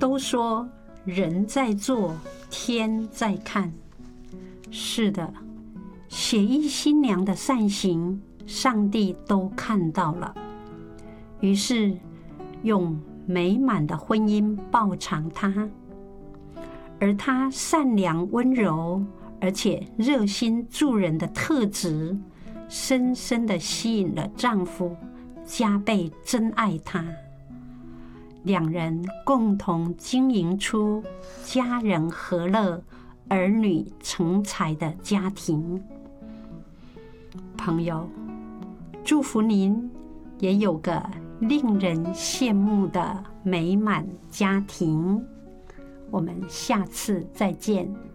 都说人在做，天在看。是的，血衣新娘的善行，上帝都看到了，于是用美满的婚姻报偿她。而她善良温柔而且热心助人的特质，深深地吸引了丈夫，加倍珍爱她。两人共同经营出家人和乐、儿女成才的家庭。朋友，祝福您也有个令人羡慕的美满家庭。我们下次再见。